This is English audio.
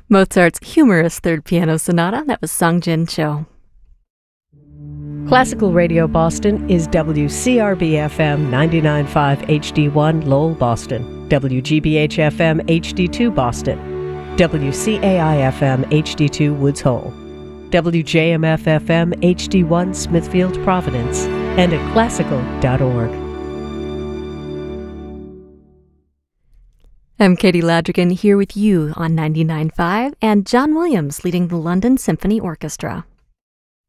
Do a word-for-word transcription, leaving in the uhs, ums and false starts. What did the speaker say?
Mozart's humorous third piano sonata, that was Songjin Cho. Classical Radio Boston is W C R B F M ninety-nine point five H D one Lowell, Boston, W G B H F M H D two Boston, W C A I F M H D two Woods Hole, W J M F F M H D one Smithfield, Providence, and at classical dot org. I'm Katie Ladrigan here with you on ninety-nine point five and John Williams leading the London Symphony Orchestra.